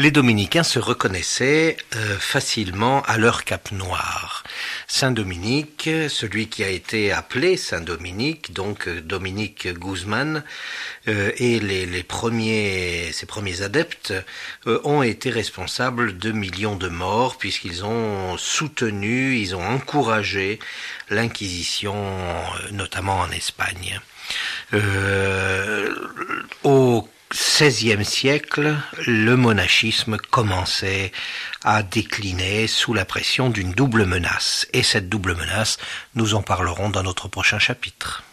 Les dominicains se reconnaissaient facilement à leur cape noire. Saint Dominique, celui qui a été appelé Saint Dominique, donc Dominique Guzman, et ses premiers adeptes ont été responsables de millions de morts puisqu'ils ont soutenu, ils ont encouragé l'Inquisition, notamment en Espagne. Au XVIe siècle, le monachisme commençait à décliner sous la pression d'une double menace. Et cette double menace, nous en parlerons dans notre prochain chapitre.